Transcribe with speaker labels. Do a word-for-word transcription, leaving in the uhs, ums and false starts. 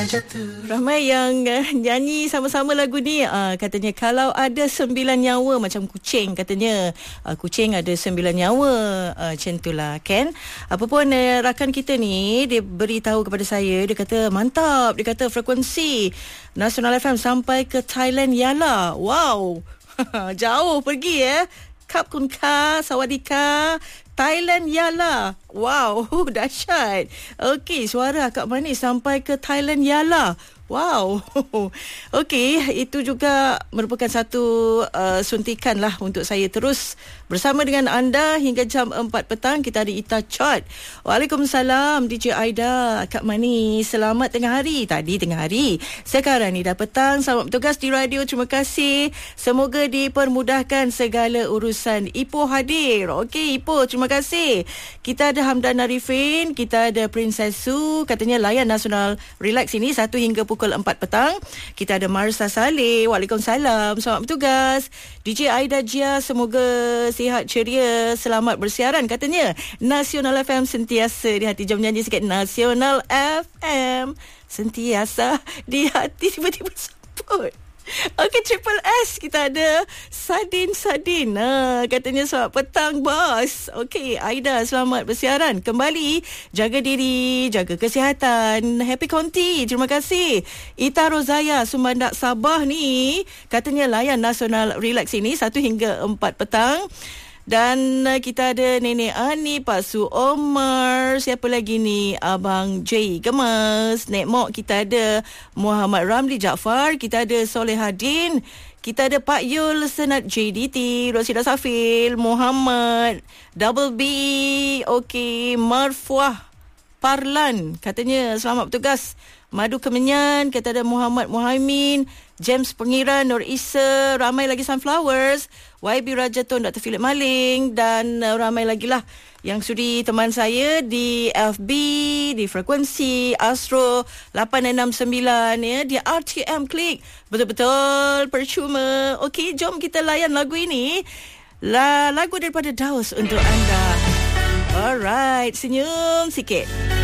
Speaker 1: Ramai yang uh, nyanyi sama-sama lagu ni. Uh, katanya kalau ada sembilan nyawa macam kucing, katanya uh, kucing ada sembilan nyawa. Uh, macam itulah kan. Apa pun uh, rakan kita ni dia beritahu kepada saya, dia kata mantap, dia kata frekuensi Nasional F M sampai ke Thailand Yala. Wow. Jauh pergi ya. Kap kun ka, sawadika, Thailand Yala. Wow, dahsyat. Okey, suara Kak Manis sampai ke Thailand Yala. Wow. Okey, itu juga merupakan satu uh, suntikan lah untuk saya terus bersama dengan anda hingga jam empat petang. Kita ada Ita Chart. Waalaikumsalam D J Aida, Kak Manis. Selamat tengah hari. Tadi tengah hari, sekarang ni dah petang. Selamat bertugas di radio. Terima kasih. Semoga dipermudahkan segala urusan. Ipoh hadir. Okey, Ipoh, terima kasih. Kita ada Hamdan Arifin, kita ada Princess Su. Katanya layan Nasional Relax ini satu hingga pukul empat petang. Kita ada Marsa Saleh. Waalaikumsalam. Selamat bertugas. D J Aida Jia, semoga sihat ceria, selamat bersiaran. Katanya Nasional F M sentiasa di hati. Jom nyanyi sikit. Nasional F M sentiasa di hati. Tiba-tiba sambut. Okey, Triple S, kita ada Sadin Sadin. Ha, katanya selamat petang bos. Okey, Aida selamat bersiaran. Kembali jaga diri, jaga kesihatan. Happy Conti, terima kasih. Ita Rozaya Sumandak Sabah ni katanya layan Nasional Relax ini satu hingga empat petang. Dan uh, kita ada Nenek Ani, Pak Su Omar, siapa lagi ni, Abang J Gemas, Nek Mok, kita ada Muhammad Ramli Jaafar, kita ada Solehadin, kita ada Pak Yul Senat J D T, Rosida Safil, Muhammad Double B, okey, Marfuah Parlan, katanya selamat bertugas. Madu Kemenyan, kita ada Muhammad Muhaimin, James Pengiran, Nur Isa, ramai lagi Sunflowers, Y B Rajatun, Doktor Philip Maling, dan uh, ramai lagi lah yang sudi teman saya di F B, di frekuensi Astro lapan enam sembilan ya, di R T M Klik. Betul-betul percuma. Okey, jom kita layan lagu ini. La, lagu daripada Daus untuk anda. Alright, senyum sikit.